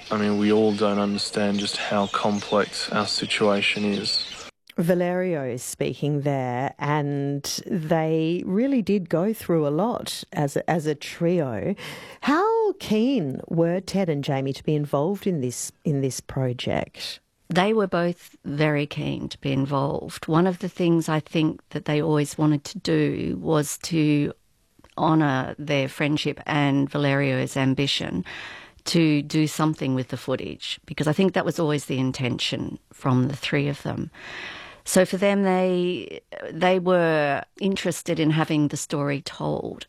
I mean, we all don't understand just how complex our situation is. Valerio is speaking there, and they really did go through a lot as a trio. How keen were Ted and Jamie to be involved in this project? They were both very keen to be involved. One of the things I think that they always wanted to do was to honour their friendship and Valerio's ambition to do something with the footage, because I think that was always the intention from the three of them. So for them, they were interested in having the story told.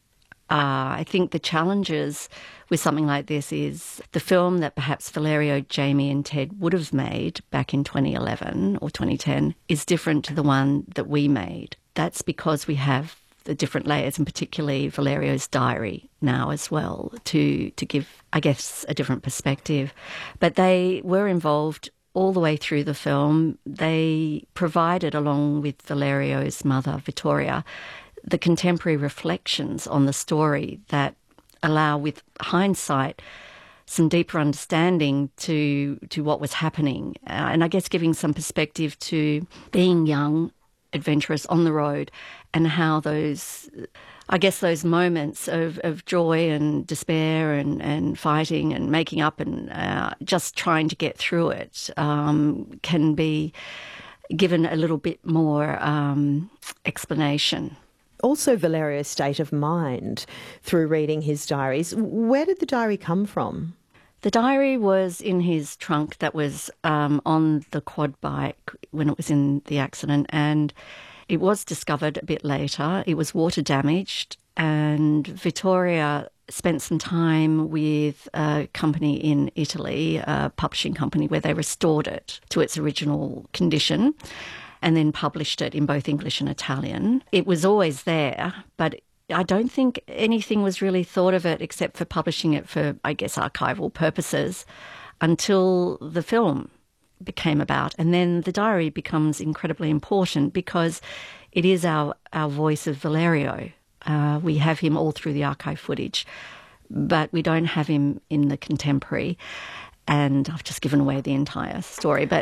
I think the challenges with something like this is the film that perhaps Valerio, Jamie and Ted would have made back in 2011 or 2010 is different to the one that we made. That's because we have the different layers, and particularly Valerio's diary now as well, to give, I guess, a different perspective. But they were involved all the way through the film. They provided, along with Valerio's mother, Vittoria, the contemporary reflections on the story that allow, with hindsight, some deeper understanding to what was happening. And I guess giving some perspective to being young, adventurous on the road, and how those moments of joy and despair and fighting and making up and just trying to get through it can be given a little bit more explanation. Also Valerio's state of mind through reading his diaries. Where did the diary come from? The diary was in his trunk that was on the quad bike when it was in the accident, and it was discovered a bit later. It was water damaged, and Vittoria spent some time with a company in Italy, a publishing company, where they restored it to its original condition and then published it in both English and Italian. It was always there, but I don't think anything was really thought of it except for publishing it for, I guess, archival purposes until the film became about. And then the diary becomes incredibly important because it is our voice of Valerio. We have him all through the archive footage, but we don't have him in the contemporary. And I've just given away the entire story. But,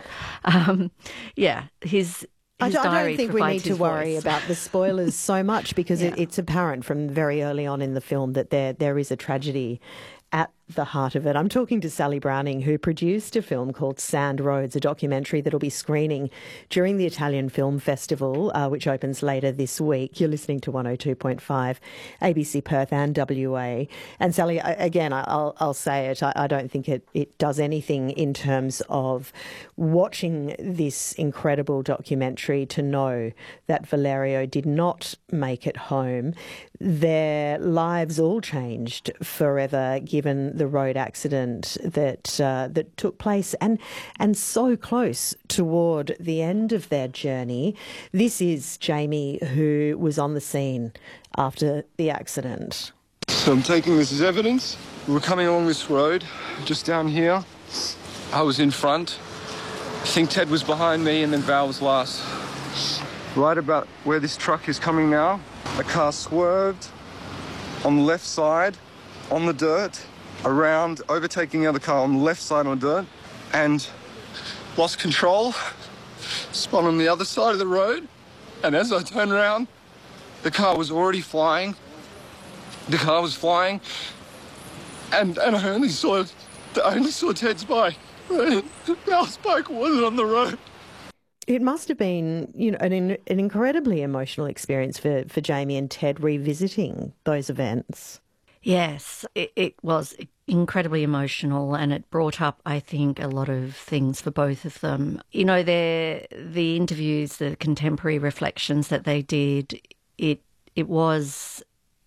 his I diary don't think we need to worry voice. about the spoilers so much because it's apparent from very early on in the film that there is a tragedy at the heart of it. I'm talking to Sally Browning, who produced a film called Sand Roads, a documentary that'll be screening during the Italian Film Festival, which opens later this week. You're listening to 102.5 ABC Perth and WA. And Sally, again, I'll say it, I don't think it does anything in terms of watching this incredible documentary to know that Valerio did not make it home. Their lives all changed forever given the road accident that took place and so close toward the end of their journey. This is Jamie, who was on the scene after the accident. So I'm taking this as evidence. We were coming along this road, just down here. I was in front. I think Ted was behind me and then Val was last. Right about where this truck is coming now, a car swerved on the left side, on the dirt, around, overtaking the other car on the left side on the dirt, and lost control, spun on the other side of the road, and as I turned around, the car was already flying. The car was flying, and I only saw Ted's bike. Val's bike wasn't on the road. It must have been, an incredibly emotional experience for Jamie and Ted revisiting those events. Yes, it was incredibly emotional, and it brought up, I think, a lot of things for both of them. The interviews, the contemporary reflections that they did, it was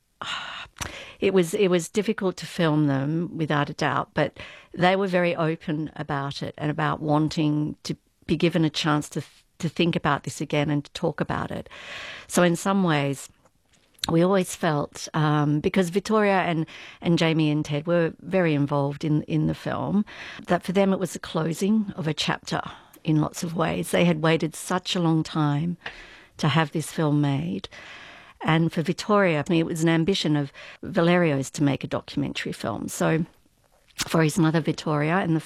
difficult to film them without a doubt, but they were very open about it and about wanting to be given a chance to think about this again and to talk about it. So in some ways, we always felt, because Vittoria and Jamie and Ted were very involved in the film, that for them it was the closing of a chapter in lots of ways. They had waited such a long time to have this film made. And for Vittoria, it was an ambition of Valerio's to make a documentary film. So for his mother, Vittoria, and